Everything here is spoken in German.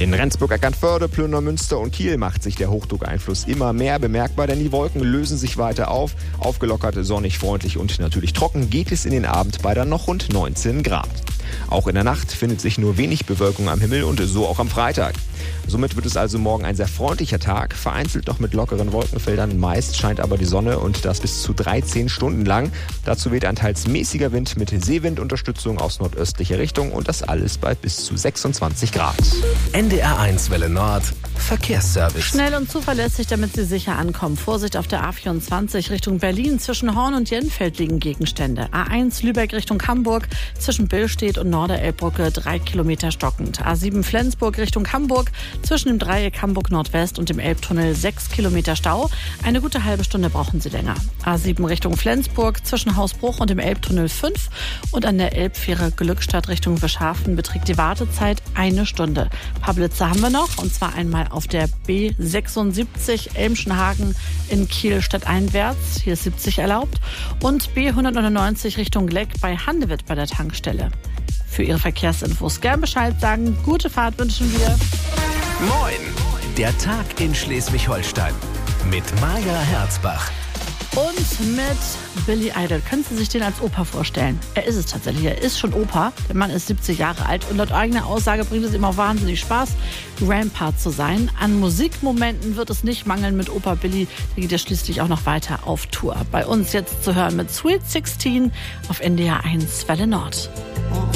In Rendsburg, Eckernförde, Plünder, und Kiel macht sich der Hochdruckeinfluss immer mehr bemerkbar, denn die Wolken lösen sich weiter auf. Aufgelockert, sonnig, freundlich und natürlich trocken geht es in den Abend bei dann noch rund 19 Grad. Auch in der Nacht findet sich nur wenig Bewölkung am Himmel und so auch am Freitag. Somit wird es also morgen ein sehr freundlicher Tag, vereinzelt noch mit lockeren Wolkenfeldern. Meist scheint aber die Sonne und das bis zu 13 Stunden lang. Dazu weht ein teils mäßiger Wind mit Seewindunterstützung aus nordöstlicher Richtung und das alles bei bis zu 26 Grad. NDR1 Welle Nord, Verkehrsservice. Schnell und zuverlässig, damit Sie sicher ankommen. Vorsicht auf der A24 Richtung Berlin. Zwischen Horn und Jenfeld liegen Gegenstände. A1 Lübeck Richtung Hamburg. Zwischen Billstedt und Norderelbbrücke 3 Kilometer stockend. A7 Flensburg Richtung Hamburg. Zwischen dem Dreieck Hamburg Nordwest und dem Elbtunnel 6 Kilometer Stau. Eine gute halbe Stunde brauchen Sie länger. A7 Richtung Flensburg. Zwischen Hausbruch und dem Elbtunnel 5. Und an der Elbfähre Glückstadt Richtung Wischhafen beträgt die Wartezeit 1 Stunde. Ein paar Blitze haben wir noch. Und zwar einmal auf der B76 Elmschenhagen in Kiel stadteinwärts. Hier ist 70 erlaubt. Und B199 Richtung Leck bei Handewitt bei der Tankstelle. Für Ihre Verkehrsinfos gern Bescheid sagen. Gute Fahrt wünschen wir. Moin! Der Tag in Schleswig-Holstein mit Maja Herzbach. Und mit Billy Idol. Können Sie sich den als Opa vorstellen? Er ist es tatsächlich. Er ist schon Opa. Der Mann ist 70 Jahre alt und laut eigener Aussage bringt es ihm auch wahnsinnig Spaß, Grandpa zu sein. An Musikmomenten wird es nicht mangeln mit Opa Billy. Der geht ja schließlich auch noch weiter auf Tour. Bei uns jetzt zu hören mit Sweet 16 auf NDR1 Welle Nord.